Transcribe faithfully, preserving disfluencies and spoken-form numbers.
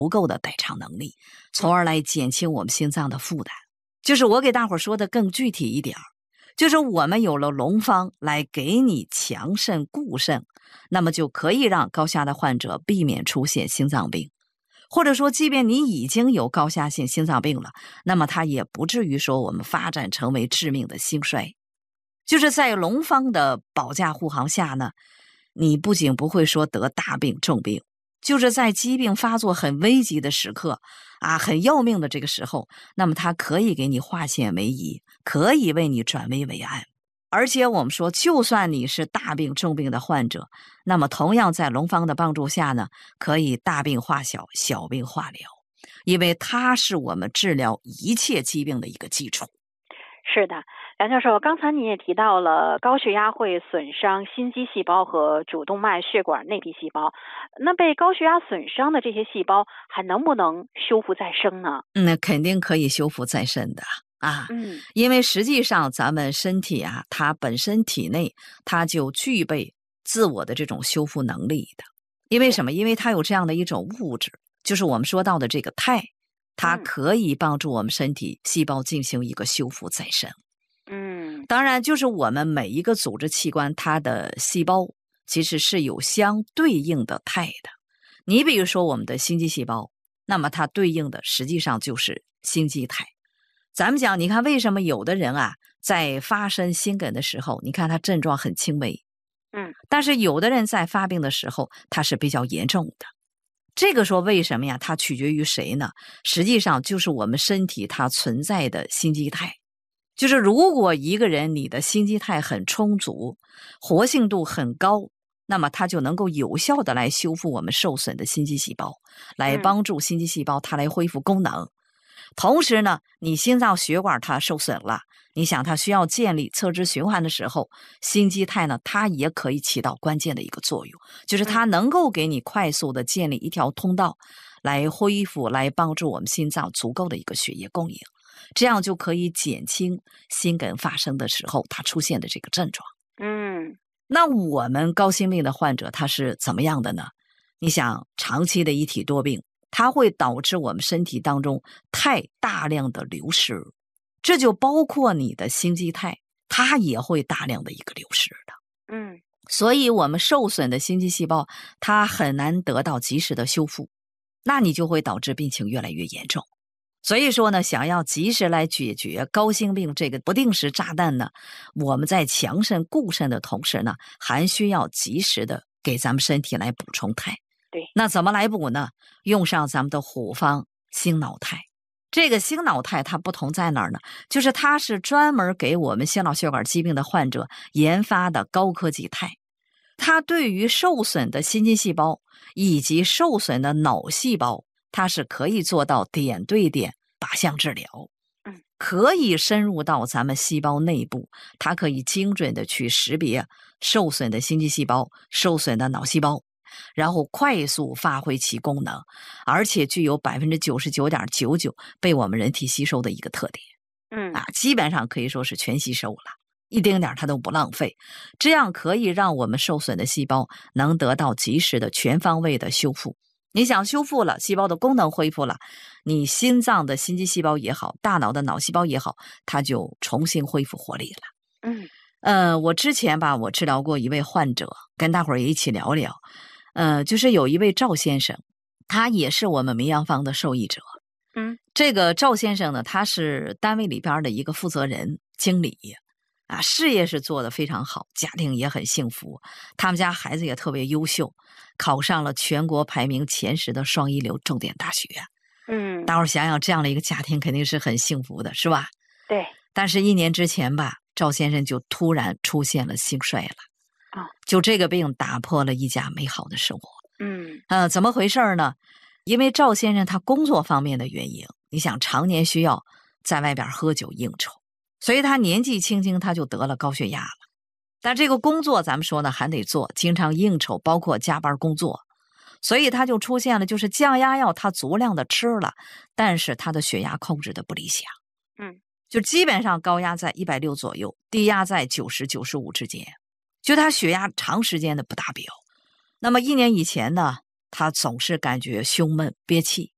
足够的代偿能力，从而来减轻我们心脏的负担。就是我给大伙说的更具体一点，就是我们有了龙方来给你强肾固肾，那么就可以让高血压的患者避免出现心脏病，或者说即便你已经有高血压性心脏病了，那么它也不至于说我们发展成为致命的心衰。就是在龙方的保驾护航下呢，你不仅不会说得大病重病，就是在疾病发作很危急的时刻啊，很要命的这个时候，那么它可以给你化险为夷，可以为你转危为安。而且我们说，就算你是大病重病的患者，那么同样在龙方的帮助下呢，可以大病化小，小病化疗，因为它是我们治疗一切疾病的一个基础。 是的，梁教授，刚才你也提到了高血压会损伤心肌细胞和主动脉血管内皮细胞，那被高血压损伤的这些细胞还能不能修复再生呢？ 嗯，那肯定可以修复再生的啊， 嗯， 因为实际上咱们身体啊，它本身体内它就具备自我的这种修复能力的。因为什么？因为它有这样的一种物质，就是我们说到的这个肽，它可以帮助我们身体细胞进行一个修复再生。 嗯， 当然，就是我们每一个组织器官，它的细胞其实是有相对应的肽的。你比如说我们的心肌细胞，那么它对应的实际上就是心肌肽。咱们讲，你看为什么有的人啊，在发生心梗的时候，你看他症状很轻微， 嗯， 但是有的人在发病的时候，他是比较严重的。这个说为什么呀？它取决于谁呢？实际上就是我们身体它存在的心肌肽。就是如果一个人你的心肌肽很充足，活性度很高，那么它就能够有效的来修复我们受损的心肌细胞，来帮助心肌细胞它来恢复功能。同时呢，你心脏血管它受损了，你想它需要建立侧支循环的时候，心肌肽呢，它也可以起到关键的一个作用，就是它能够给你快速的建立一条通道，来恢复，来帮助我们心脏足够的一个血液供应，这样就可以减轻心梗发生的时候它出现的这个症状。 嗯， 那我们高心病的患者他是怎么样的呢？你想，长期的一体多病，它会导致我们身体当中肽大量的流失，这就包括你的心肌肽，它也会大量的一个流失的。 嗯， 所以我们受损的心肌细胞，它很难得到及时的修复，那你就会导致病情越来越严重。所以说呢，想要及时来解决高心病这个不定时炸弹呢，我们在强肾固肾的同时呢，还需要及时的给咱们身体来补充肽。 对， 那怎么来补呢？用上咱们的虎方星脑肽。这个星脑肽它不同在哪儿呢？就是它是专门给我们心脑血管疾病的患者研发的高科技肽，它对于受损的心肌细胞以及受损的脑细胞，它是可以做到点对点靶向治疗，可以深入到咱们细胞内部，它可以精准的去识别受损的心肌细胞、受损的脑细胞，然后快速发挥其功能，而且具有 百分之九十九点九九 被我们人体吸收的一个特点。 嗯啊，基本上可以说是全吸收了，一丁点它都不浪费，这样可以让我们受损的细胞能得到及时的全方位的修复。你想修复了，细胞的功能恢复了，你心脏的心肌细胞也好，大脑的脑细胞也好，它就重新恢复活力了。 嗯， 呃，我之前吧，我治疗过一位患者，跟大伙儿也一起聊聊。呃，就是有一位赵先生，他也是我们名扬方的受益者。 嗯， 这个赵先生呢，他是单位里边的一个负责人、经理啊，事业是做得非常好，家庭也很幸福，他们家孩子也特别优秀，考上了全国排名前十的双一流重点大学。 嗯， 大伙儿想想，这样的一个家庭肯定是很幸福的，是吧？ 对， 但是一年之前吧，赵先生就突然出现了心衰了。 啊， 就这个病打破了一家美好的生活。 嗯呃，怎么回事呢？因为赵先生他工作方面的原因，你想常年需要在外边喝酒应酬，所以他年纪轻轻他就得了高血压了。但这个工作咱们说呢还得做，经常应酬，包括加班工作，所以他就出现了就是降压药他足量的吃了，但是他的血压控制的不理想。 嗯， 就基本上高压在一百六左右，低压在九十、九十五之间。就他血压长时间的不达标，那么一年以前呢，他总是感觉胸闷憋气，